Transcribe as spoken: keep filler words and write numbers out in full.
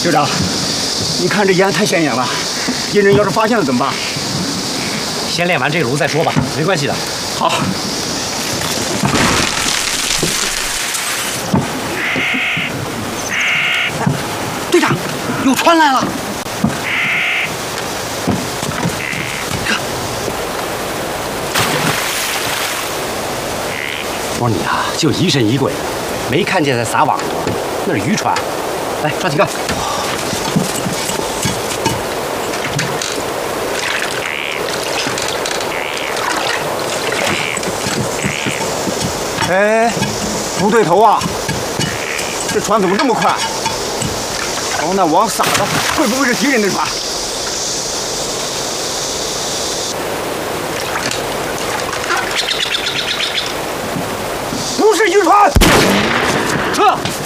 队长，你看这烟太显眼了，敌人要是发现了怎么办？ 先练完这炉再说吧，没关系的。 好。队长，有船来了！ 我说你啊，就疑神疑鬼的，没看见在撒网吗？那是渔船。来，抓几个。 哎，不对头啊！这船怎么这么快？哦，那网撒的会不会是敌人的船？不是渔船，撤！